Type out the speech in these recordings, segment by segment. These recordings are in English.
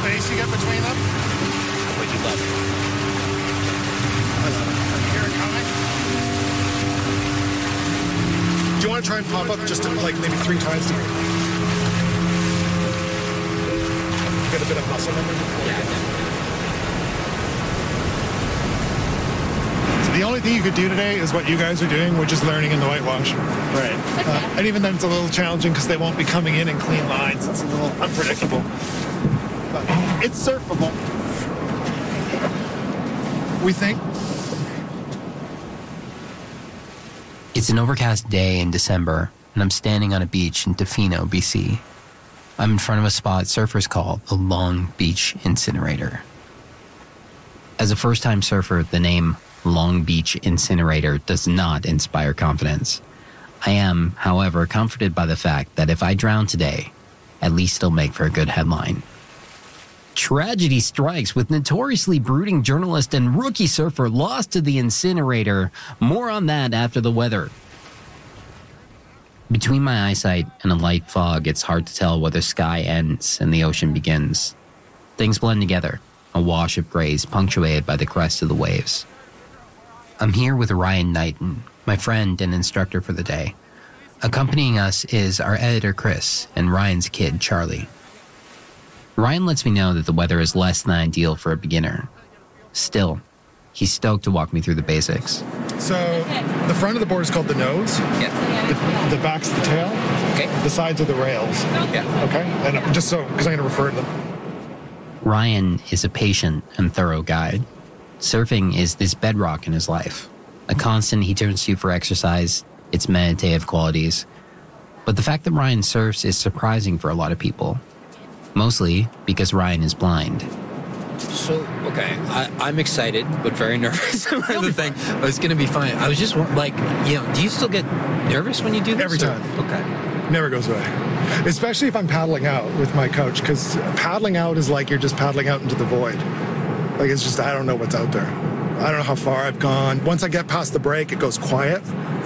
space you get between them. But you love it. I love it. Can you hear it coming? Do you want to try and pop up just like maybe 3 times to get a bit of muscle memory before you get So the only thing you could do today is what you guys are doing, which is learning in the whitewash. Right. And even then it's a little challenging because they won't be coming in clean lines. It's a little unpredictable. But it's surfable. We think. It's an overcast day in December, and I'm standing on a beach in Tofino, BC. I'm in front of a spot surfers call the Long Beach Incinerator. As a first-time surfer, the name Long Beach Incinerator does not inspire confidence. I am, however, comforted by the fact that if I drown today, at least it'll make for a good headline. Tragedy strikes with notoriously brooding journalist and rookie surfer lost to the incinerator. More on that after the weather. Between my eyesight and a light fog, it's hard to tell whether sky ends and the ocean begins. Things blend together, a wash of grays punctuated by the crest of the waves. I'm here with Ryan Knighton, my friend and instructor for the day. Accompanying us is our editor Chris and Ryan's kid Charlie. Ryan lets me know that the weather is less than ideal for a beginner. Still, he's stoked to walk me through the basics. So the front of the board is called the nose. Yeah. The back's the tail. Okay. The sides are the rails. Yeah. Okay? And just so, because I'm going to refer to them. Ryan is a patient and thorough guide. Surfing is this bedrock in his life, a constant he turns to for exercise, its meditative qualities. But the fact that Ryan surfs is surprising for a lot of people. Mostly because Ryan is blind. So, okay, I'm excited, but very nervous about the thing. But it's going to be fine. I was just like, do you still get nervous when you do this? Every time. Okay. Never goes away. Especially if I'm paddling out with my coach, because paddling out is like you're just paddling out into the void. Like it's just, I don't know what's out there. I don't know how far I've gone. Once I get past the break, it goes quiet.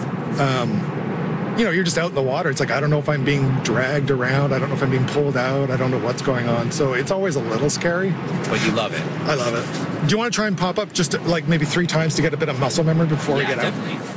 You're just out in the water. It's like, I don't know if I'm being dragged around. I don't know if I'm being pulled out. I don't know what's going on. So it's always a little scary. But you love it. I love it. Do you want to try and pop up just like maybe 3 times to get a bit of muscle memory before we get definitely. out?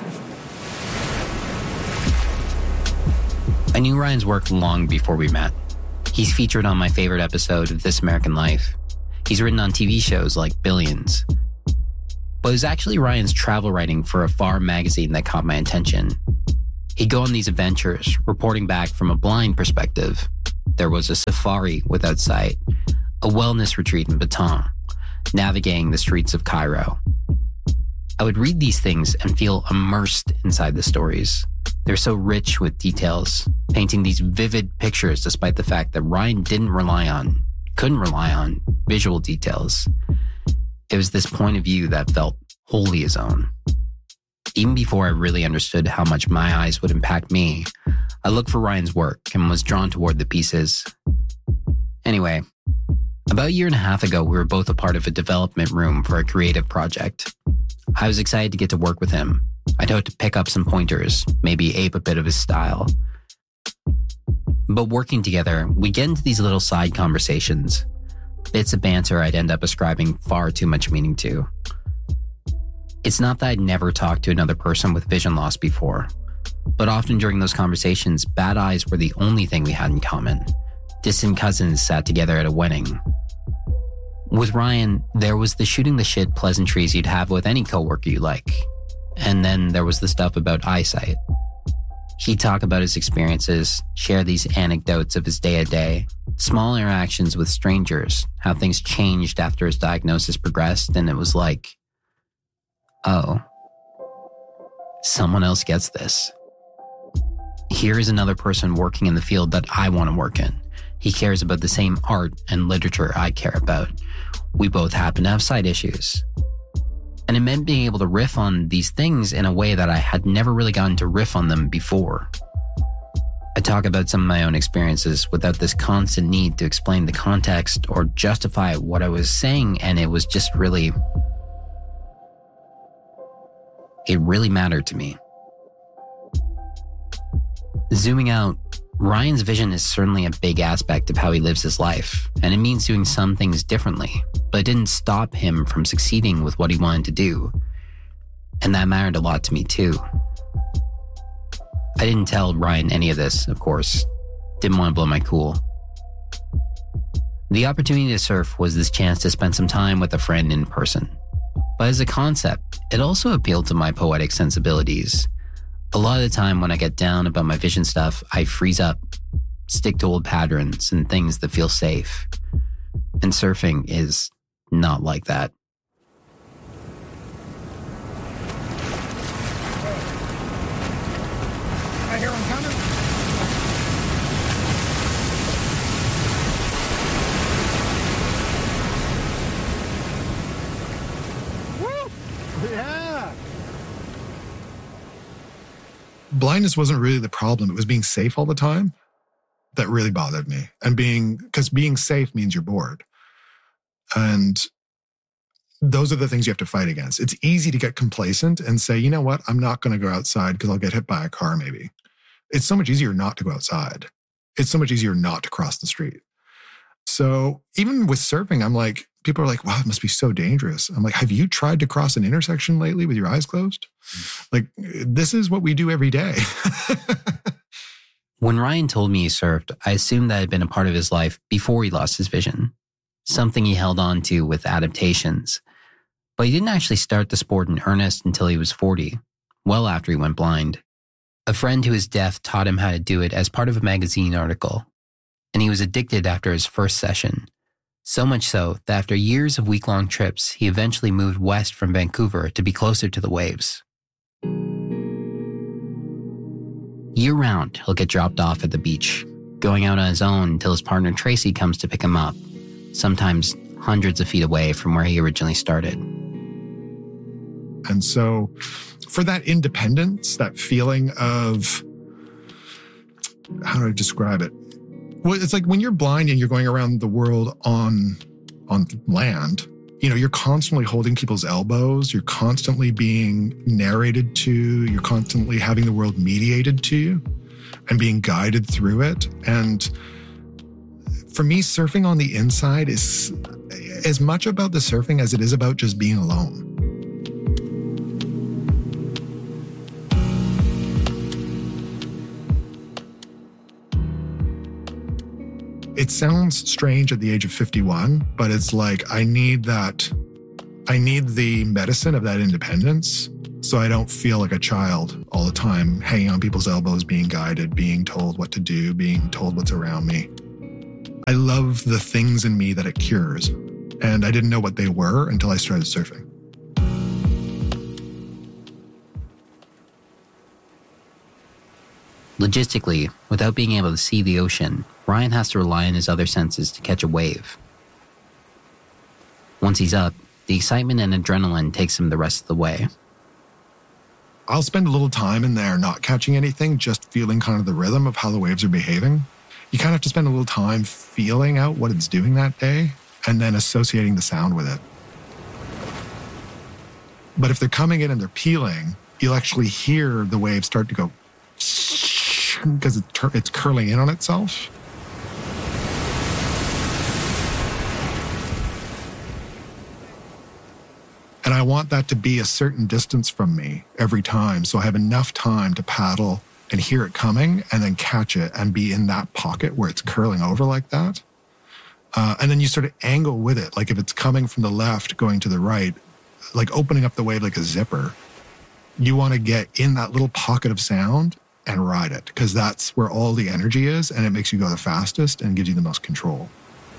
I knew Ryan's work long before we met. He's featured on my favorite episode of This American Life. He's written on TV shows like Billions. But it was actually Ryan's travel writing for a Far magazine that caught my attention. He'd go on these adventures, reporting back from a blind perspective. There was a safari without sight, a wellness retreat in Baton, navigating the streets of Cairo. I would read these things and feel immersed inside the stories. They're so rich with details, painting these vivid pictures despite the fact that Ryan couldn't rely on visual details. It was this point of view that felt wholly his own. Even before I really understood how much my eyes would impact me, I looked for Ryan's work and was drawn toward the pieces. Anyway, about a year and a half ago, we were both a part of a development room for a creative project. I was excited to get to work with him. I'd hoped to pick up some pointers, maybe ape a bit of his style. But working together, we get into these little side conversations, bits of banter I'd end up ascribing far too much meaning to. It's not that I'd never talked to another person with vision loss before, but often during those conversations, bad eyes were the only thing we had in common. Distant cousins sat together at a wedding. With Ryan, there was the shooting the shit pleasantries you'd have with any coworker you like. And then there was the stuff about eyesight. He'd talk about his experiences, share these anecdotes of his day-to-day, small interactions with strangers, how things changed after his diagnosis progressed, and it was like, oh, someone else gets this. Here is another person working in the field that I want to work in. He cares about the same art and literature I care about. We both happen to have sight issues. And it meant being able to riff on these things in a way that I had never really gotten to riff on them before. I talk about some of my own experiences without this constant need to explain the context or justify what I was saying, and it was just really... it really mattered to me. Zooming out, Ryan's vision is certainly a big aspect of how he lives his life, and it means doing some things differently, but it didn't stop him from succeeding with what he wanted to do. And that mattered a lot to me too. I didn't tell Ryan any of this, of course. Didn't want to blow my cool. The opportunity to surf was this chance to spend some time with a friend in person. But as a concept, it also appealed to my poetic sensibilities. A lot of the time when I get down about my vision stuff, I freeze up, stick to old patterns and things that feel safe. And surfing is not like that. I hear him coming. Woo! Yeah. Blindness wasn't really the problem. It was being safe all the time that really bothered me. And because being safe means you're bored. And those are the things you have to fight against. It's easy to get complacent and say, you know what, I'm not going to go outside because I'll get hit by a car maybe. It's so much easier not to go outside. It's so much easier not to cross the street. So even with surfing, I'm like, people are like, wow, it must be so dangerous. I'm like, have you tried to cross an intersection lately with your eyes closed? Like, this is what we do every day. When Ryan told me he surfed, I assumed that had been a part of his life before he lost his vision. Something he held on to with adaptations. But he didn't actually start the sport in earnest until he was 40, well after he went blind. A friend who is deaf taught him how to do it as part of a magazine article. And he was addicted after his first session. So much so that after years of week-long trips, he eventually moved west from Vancouver to be closer to the waves. Year-round, he'll get dropped off at the beach, going out on his own until his partner Tracy comes to pick him up, sometimes hundreds of feet away from where he originally started. And so for that independence, that feeling of, how do I describe it? Well, it's like when you're blind and you're going around the world on land, you know, you're constantly holding people's elbows. You're constantly being narrated to. You're constantly having the world mediated to you and being guided through it. And for me, surfing on the inside is as much about the surfing as it is about just being alone. It sounds strange at the age of 51, but it's like I need the medicine of that independence so I don't feel like a child all the time, hanging on people's elbows, being guided, being told what to do, being told what's around me. I love the things in me that it cures, and I didn't know what they were until I started surfing. Logistically, without being able to see the ocean, Ryan has to rely on his other senses to catch a wave. Once he's up, the excitement and adrenaline takes him the rest of the way. I'll spend a little time in there not catching anything, just feeling kind of the rhythm of how the waves are behaving. You kind of have to spend a little time feeling out what it's doing that day and then associating the sound with it. But if they're coming in and they're peeling, you'll actually hear the waves start to go because it's curling in on itself. And I want that to be a certain distance from me every time. So I have enough time to paddle and hear it coming and then catch it and be in that pocket where it's curling over like that. And then you sort of angle with it. Like if it's coming from the left, going to the right, like opening up the wave like a zipper, you want to get in that little pocket of sound and ride it because that's where all the energy is and it makes you go the fastest and gives you the most control.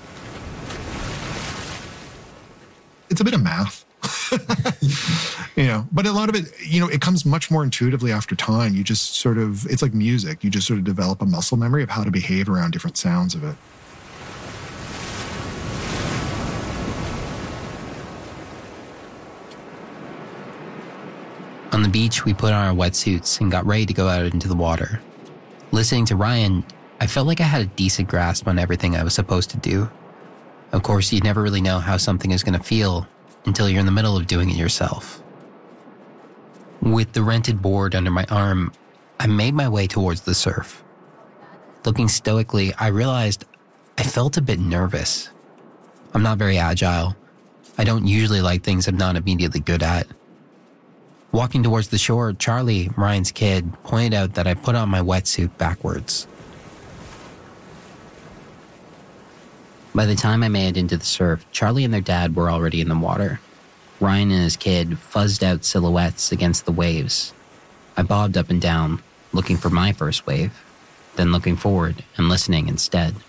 It's a bit of math. But a lot of it, it comes much more intuitively after time. You just sort of, it's like music. You just sort of develop a muscle memory of how to behave around different sounds of it. On the beach, we put on our wetsuits and got ready to go out into the water. Listening to Ryan, I felt like I had a decent grasp on everything I was supposed to do. Of course, you never really know how something is going to feel until you're in the middle of doing it yourself. With the rented board under my arm, I made my way towards the surf. Looking stoically, I realized I felt a bit nervous. I'm not very agile. I don't usually like things I'm not immediately good at. Walking towards the shore, Charlie, Ryan's kid, pointed out that I put on my wetsuit backwards. By the time I made it into the surf, Charlie and their dad were already in the water. Ryan and his kid fuzzed out silhouettes against the waves. I bobbed up and down, looking for my first wave, then looking forward and listening instead.